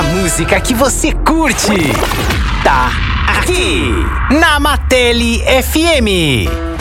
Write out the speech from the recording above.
música que você curte tá aqui na Matele FM.